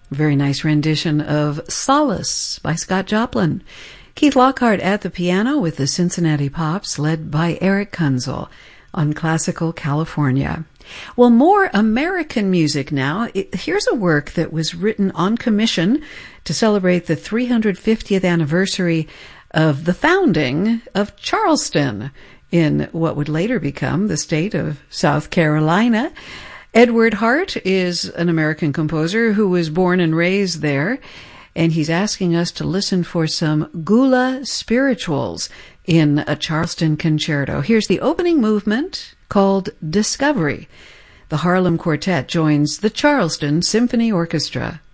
Very nice rendition of Solace by Scott Joplin. Keith Lockhart at the piano with the Cincinnati Pops, led by Eric Kunzel on Classical California. Well, more American music now. Here's a work that was written on commission to celebrate the 350th anniversary of the founding of Charleston in what would later become the state of South Carolina. Edward Hart is an American composer who was born and raised there, and he's asking us to listen for some Gula spirituals in a Charleston concerto. Here's the opening movement called Discovery. The Harlem Quartet joins the Charleston Symphony Orchestra.